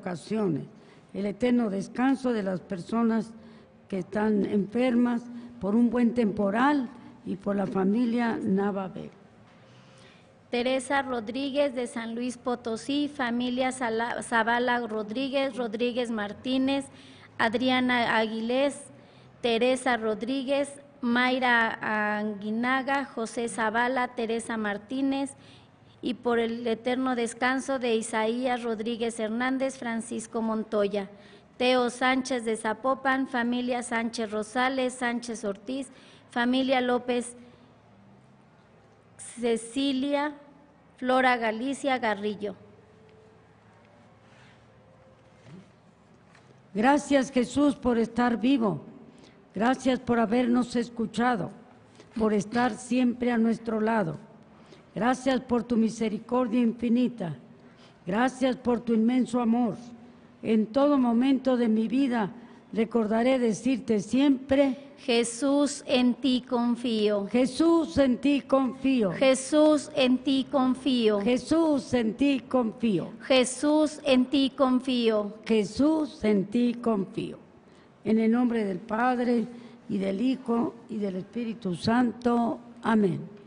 ocasiones, el eterno descanso de las personas que están enfermas por un buen temporal y por la familia Navabel. Teresa Rodríguez de San Luis Potosí, familia Zavala Rodríguez, Rodríguez Martínez, Adriana Aguilés, Teresa Rodríguez, Mayra Anguinaga, José Zavala, Teresa Martínez, y por el eterno descanso de Isaías Rodríguez Hernández, Francisco Montoya. Teo Sánchez de Zapopan, familia Sánchez Rosales, Sánchez Ortiz, familia López Cecilia, Flora Galicia Garrillo. Gracias, Jesús, por estar vivo. Gracias por habernos escuchado, por estar siempre a nuestro lado. Gracias por tu misericordia infinita. Gracias por tu inmenso amor. En todo momento de mi vida recordaré decirte siempre: Jesús, en ti confío. Jesús, en ti confío. Jesús, en ti confío. Jesús, en ti confío. Jesús, en ti confío. Jesús, en ti confío. En el nombre del Padre, y del Hijo, y del Espíritu Santo. Amén.